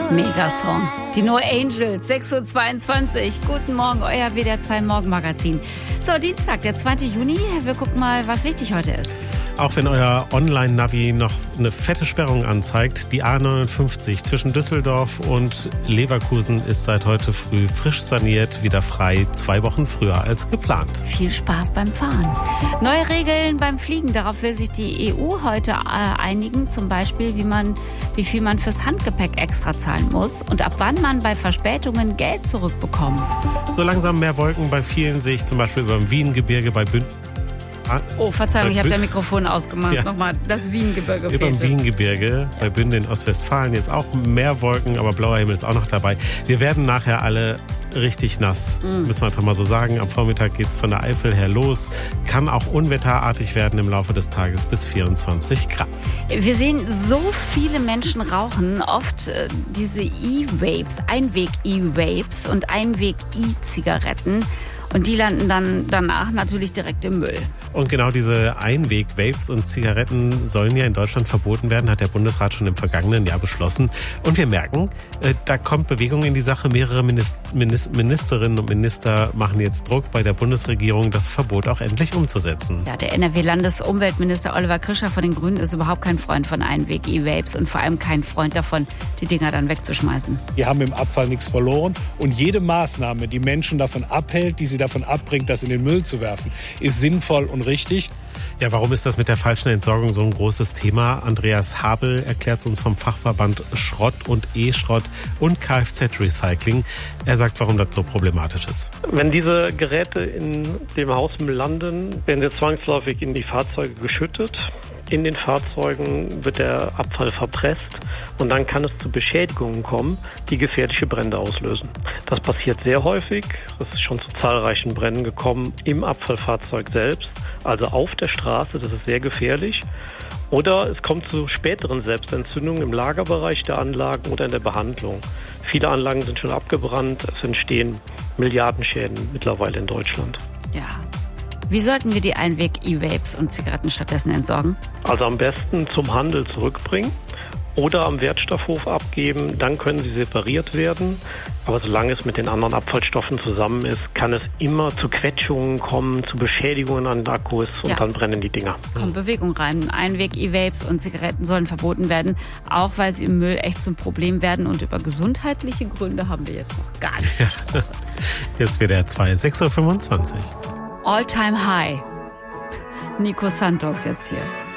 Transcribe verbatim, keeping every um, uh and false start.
Megasong. Die No Angels, sechs Uhr zweiundzwanzig. Guten Morgen, euer W D R zwei Morgenmagazin. So, Dienstag, der zweite Juni. Wir gucken mal, was wichtig heute ist. Auch wenn euer Online-Navi noch eine fette Sperrung anzeigt, die A neunundfünfzig zwischen Düsseldorf und Leverkusen ist seit heute früh frisch saniert, wieder frei, zwei Wochen früher als geplant. Viel Spaß beim Fahren. Neue Regeln beim Fliegen, darauf will sich die E U heute äh, einigen. Zum Beispiel, wie man, wie viel man fürs Handgepäck extra zahlen muss und ab wann man bei Verspätungen Geld zurückbekommt. So langsam mehr Wolken bei vielen sehe ich zum Beispiel über dem Wiehengebirge bei Bünd. Oh, Verzeihung, ich habe das Mikrofon ausgemacht. Ja. Nochmal, das Wiehengebirge fehlte. Über dem Wiehengebirge, ja. Bei Bünde in Ostwestfalen jetzt auch mehr Wolken, aber blauer Himmel ist auch noch dabei. Wir werden nachher alle richtig nass, mm. müssen wir einfach mal so sagen. Am Vormittag geht's von der Eifel her los. Kann auch unwetterartig werden im Laufe des Tages bis vierundzwanzig Grad. Wir sehen so viele Menschen rauchen, oft äh, diese E-Vapes, Einweg-E-Vapes und Einweg-E-Zigaretten. Und die landen dann danach natürlich direkt im Müll. Und genau diese Einweg-Vapes und Zigaretten sollen ja in Deutschland verboten werden, hat der Bundesrat schon im vergangenen Jahr beschlossen. Und wir merken, äh, da kommt Bewegung in die Sache. Mehrere Minister, Ministerinnen und Minister machen jetzt Druck bei der Bundesregierung, das Verbot auch endlich umzusetzen. Ja, der N R W-Landesumweltminister Oliver Krischer von den Grünen ist überhaupt kein Freund von Einweg-E-Vapes und vor allem kein Freund davon, die Dinger dann wegzuschmeißen. Wir haben im Abfall nichts verloren und jede Maßnahme, die Menschen davon abhält, die sie davon abbringt, das in den Müll zu werfen, ist sinnvoll und richtig. Ja, warum ist das mit der falschen Entsorgung so ein großes Thema? Andreas Habel erklärt es uns vom Fachverband Schrott und E-Schrott und Kfz-Recycling. Er sagt, warum das so problematisch ist. Wenn diese Geräte in dem Hausmüll landen, werden sie zwangsläufig in die Fahrzeuge geschüttet. In den Fahrzeugen wird der Abfall verpresst und dann kann es zu Beschädigungen kommen, die gefährliche Brände auslösen. Das passiert sehr häufig. Es ist schon zu zahlreichen Bränden gekommen im Abfallfahrzeug selbst, also auf der Straße. Das ist sehr gefährlich. Oder es kommt zu späteren Selbstentzündungen im Lagerbereich der Anlagen oder in der Behandlung. Viele Anlagen sind schon abgebrannt. Es entstehen Milliardenschäden mittlerweile in Deutschland. Ja. Wie sollten wir die Einweg-E-Vapes und Zigaretten stattdessen entsorgen? Also am besten zum Handel zurückbringen oder am Wertstoffhof abgeben. Dann können sie separiert werden. Aber solange es mit den anderen Abfallstoffen zusammen ist, kann es immer zu Quetschungen kommen, zu Beschädigungen an den Akkus und ja. Dann brennen die Dinger. Kommt Bewegung rein. Einweg-E-Vapes und Zigaretten sollen verboten werden, auch weil sie im Müll echt zum Problem werden. Und über gesundheitliche Gründe haben wir jetzt noch gar nicht gesprochen. Jetzt W D R zwei, sechs Uhr fünfundzwanzig. All-time high. Nico Santos jetzt hier.